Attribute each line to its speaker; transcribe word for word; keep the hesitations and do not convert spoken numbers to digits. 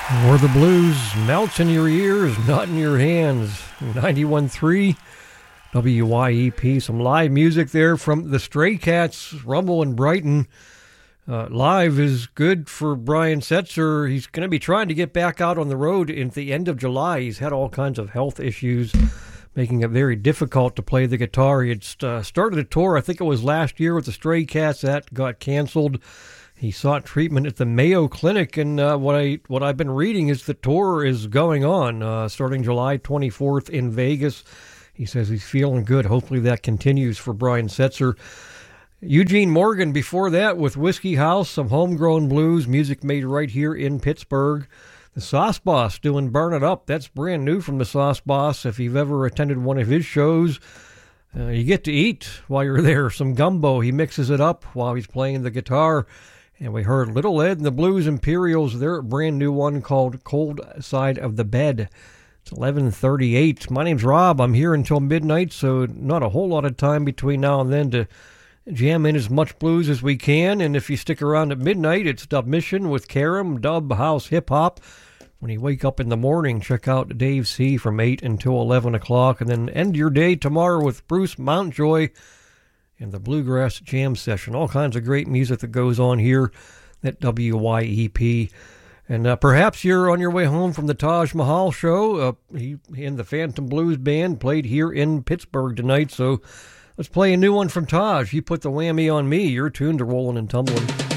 Speaker 1: Or the blues melts in your ears, not in your hands. ninety-one point three W Y E P. Some live music there from the Stray Cats, Rumble in Brighton. Uh, live is good for Brian Setzer. He's going to be trying to get back out on the road at the end of July. He's had all kinds of health issues, making it very difficult to play the guitar. He had uh, started a tour, I think it was last year, with the Stray Cats. That got canceled. He sought treatment at the Mayo Clinic, and uh, what, I, what I've been reading is the tour is going on, uh, starting July twenty-fourth in Vegas. He says he's feeling good. Hopefully that continues for Brian Setzer. Eugene Morgan before that with Whiskey House, some homegrown blues, music made right here in Pittsburgh. The Sauce Boss doing Burn It Up. That's brand new from the Sauce Boss. If you've ever attended one of his shows, uh, you get to eat while you're there. Some gumbo. He mixes it up while he's playing the guitar. And we heard Little Ed and the Blues Imperials, their brand new one called Cold Side of the Bed. It's eleven thirty-eight. My name's Rob. I'm here until midnight, so not a whole lot of time between now and then to jam in as much blues as we can. And if you stick around at midnight, it's Dub Mission with Karam, Dub House Hip Hop. When you wake up in the morning, check out Dave C. from eight until eleven o'clock, and then end your day tomorrow with Bruce Mountjoy and the Bluegrass Jam Session. All kinds of great music that goes on here at W Y E P. And uh, perhaps you're on your way home from the Taj Mahal show. Uh, he and the Phantom Blues Band played here in Pittsburgh tonight, so let's play a new one from Taj. You put the whammy on me. You're tuned to Rollin' and Tumbling.